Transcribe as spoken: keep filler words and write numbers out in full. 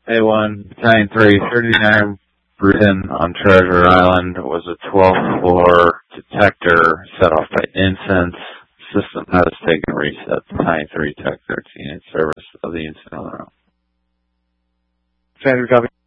A one, Battalion three, thirty-nine Bruton on Treasure Island was a twelfth floor detector set off by incense. System has taken reset. Battalion three, Tech thirteen in service of the incident. Standard copy.